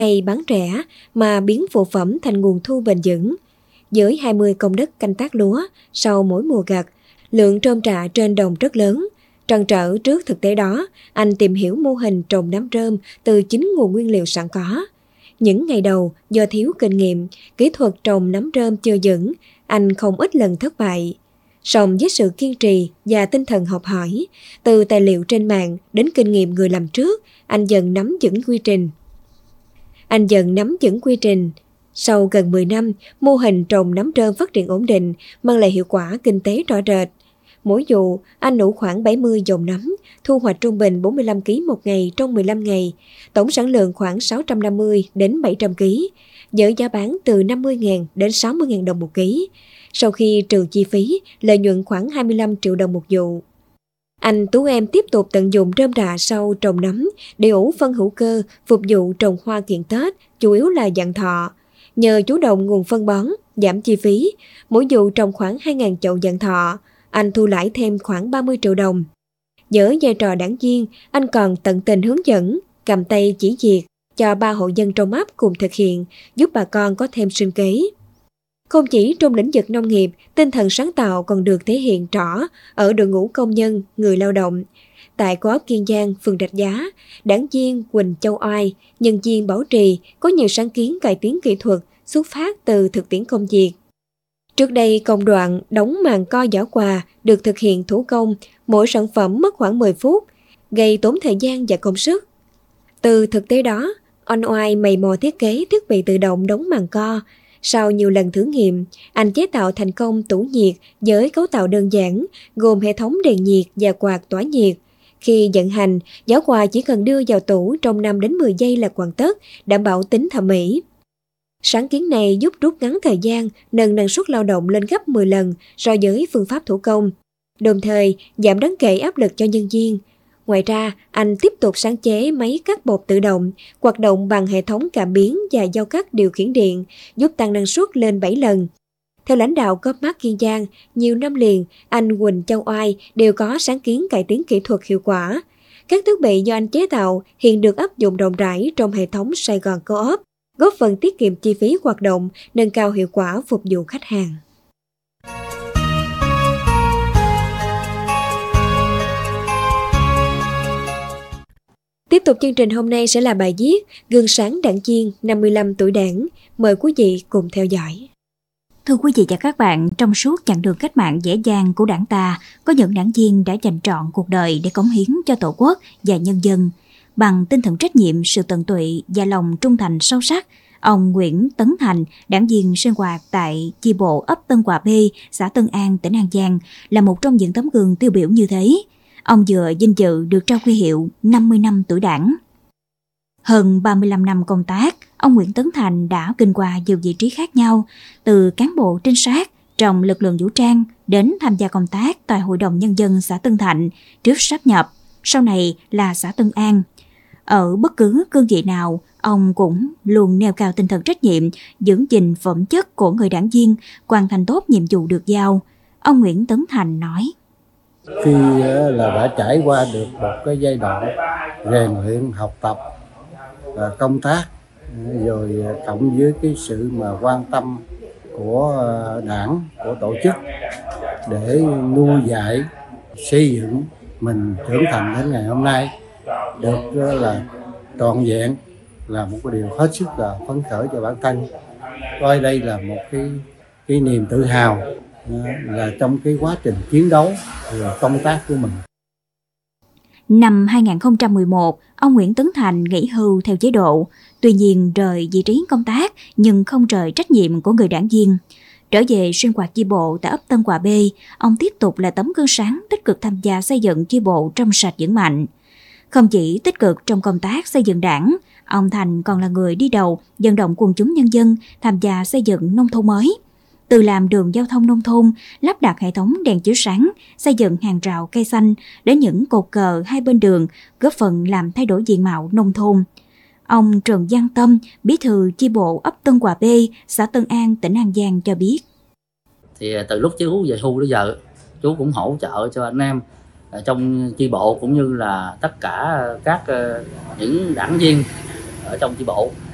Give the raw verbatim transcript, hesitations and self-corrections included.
hay bán rẻ mà biến phụ phẩm thành nguồn thu bền vững. Với hai mươi công đất canh tác lúa sau mỗi mùa gặt, lượng rơm rạ trên đồng rất lớn. Trăn trở trước thực tế đó, anh tìm hiểu mô hình trồng nấm rơm từ chính nguồn nguyên liệu sẵn có. Những ngày đầu, do thiếu kinh nghiệm, kỹ thuật trồng nấm rơm chưa vững, anh không ít lần thất bại. Song với sự kiên trì và tinh thần học hỏi, từ tài liệu trên mạng đến kinh nghiệm người làm trước, anh dần nắm vững quy trình. Anh dần nắm vững quy trình. Sau gần mười năm, mô hình trồng nấm rơm phát triển ổn định, mang lại hiệu quả kinh tế rõ rệt. Mỗi vụ, anh ủ khoảng bảy mươi dòng nấm, thu hoạch trung bình bốn mươi lăm ki lô gam một ngày trong mười lăm ngày, tổng sản lượng khoảng sáu trăm năm mươi đến bảy trăm ki lô gam, với giá bán từ năm mươi nghìn đến sáu mươi nghìn đồng một ký. Sau khi trừ chi phí, lợi nhuận khoảng hai mươi lăm triệu đồng một vụ. Anh Tú Em tiếp tục tận dụng rơm rạ sau trồng nấm để ủ phân hữu cơ phục vụ trồng hoa kiện Tết, chủ yếu là dạng thọ. Nhờ chủ động nguồn phân bón, giảm chi phí, mỗi vụ trồng khoảng hai nghìn chậu dạng thọ, anh thu lãi thêm khoảng ba mươi triệu đồng. Với vai trò đảng viên, anh còn tận tình hướng dẫn, cầm tay chỉ việc cho ba hộ dân trong ấp cùng thực hiện, giúp bà con có thêm sinh kế. Không chỉ trong lĩnh vực nông nghiệp, tinh thần sáng tạo còn được thể hiện rõ ở đội ngũ công nhân, người lao động. Tại Co-op Kiên Giang, phường Rạch Giá, đảng viên Quỳnh Châu Oai, nhân viên Bảo Trì có nhiều sáng kiến cải tiến kỹ thuật xuất phát từ thực tiễn công việc. Trước đây, công đoạn đóng màng co giỏ quà được thực hiện thủ công, mỗi sản phẩm mất khoảng mười phút, gây tốn thời gian và công sức. Từ thực tế đó, anh Oai mày mò thiết kế thiết bị tự động đóng màng co. Sau nhiều lần thử nghiệm, anh chế tạo thành công tủ nhiệt với cấu tạo đơn giản, gồm hệ thống đèn nhiệt và quạt tỏa nhiệt. Khi vận hành, giỏ quà chỉ cần đưa vào tủ trong năm đến mười giây là hoàn tất, đảm bảo tính thẩm mỹ. Sáng kiến này giúp rút ngắn thời gian, nâng năng suất lao động lên gấp mười lần so với phương pháp thủ công, đồng thời giảm đáng kể áp lực cho nhân viên. Ngoài ra, anh tiếp tục sáng chế máy cắt bột tự động, hoạt động bằng hệ thống cảm biến và dao cắt điều khiển điện, giúp tăng năng suất lên bảy lần. Theo lãnh đạo Co-op Kiên Giang, nhiều năm liền, anh Quỳnh Châu Oai đều có sáng kiến cải tiến kỹ thuật hiệu quả. Các thiết bị do anh chế tạo hiện được áp dụng rộng rãi trong hệ thống Sài Gòn Co-op, góp phần tiết kiệm chi phí hoạt động, nâng cao hiệu quả phục vụ khách hàng. Tiếp tục chương trình hôm nay sẽ là bài viết Gương sáng đảng viên năm mươi lăm tuổi đảng. Mời quý vị cùng theo dõi. Thưa quý vị và các bạn, trong suốt chặng đường cách mạng dễ dàng của đảng ta, có những đảng viên đã dành trọn cuộc đời để cống hiến cho Tổ quốc và nhân dân. Bằng tinh thần trách nhiệm, sự tận tụy và lòng trung thành sâu sắc, ông Nguyễn Tấn Thành, đảng viên sinh hoạt tại chi bộ ấp Tân Hòa B, xã Tân An, tỉnh An Giang, là một trong những tấm gương tiêu biểu như thế. Ông vừa vinh dự được trao huy hiệu năm mươi năm tuổi đảng. Hơn ba mươi lăm năm công tác, ông Nguyễn Tấn Thành đã kinh qua nhiều vị trí khác nhau, từ cán bộ trinh sát trong lực lượng vũ trang đến tham gia công tác tại Hội đồng Nhân dân xã Tân Thạnh trước sáp nhập, sau này là xã Tân An. Ở bất cứ cương vị nào, ông cũng luôn nêu cao tinh thần trách nhiệm, giữ gìn phẩm chất của người đảng viên, hoàn thành tốt nhiệm vụ được giao. Ông Nguyễn Tấn Thành nói: Khi là đã trải qua được một cái giai đoạn rèn luyện, học tập và công tác, rồi cộng với cái sự mà quan tâm của đảng, của tổ chức để nuôi dạy, xây dựng mình trưởng thành đến ngày hôm nay, được là trọn vẹn, là một cái điều hết sức là phấn khởi cho bản thân. Coi đây là một cái cái niềm tự hào là trong cái quá trình chiến đấu và công tác của mình. Năm hai nghìn không trăm mười một, ông Nguyễn Tấn Thành nghỉ hưu theo chế độ, tuy nhiên rời vị trí công tác nhưng không rời trách nhiệm của người đảng viên. Trở về sinh hoạt chi bộ tại ấp Tân Hòa B, ông tiếp tục là tấm gương sáng tích cực tham gia xây dựng chi bộ trong sạch vững mạnh. Không chỉ tích cực trong công tác xây dựng đảng, ông Thành còn là người đi đầu vận động quần chúng nhân dân tham gia xây dựng nông thôn mới. Từ làm đường giao thông nông thôn, lắp đặt hệ thống đèn chiếu sáng, xây dựng hàng rào cây xanh đến những cột cờ hai bên đường, góp phần làm thay đổi diện mạo nông thôn. Ông Trần Văn Tâm, bí thư chi bộ ấp Tân Hòa B, xã Tân An, tỉnh An Giang cho biết. Thì từ lúc chú về hưu đến giờ, chú cũng hỗ trợ cho anh em trong chi bộ cũng như là tất cả các những đảng viên ở trong chi bộ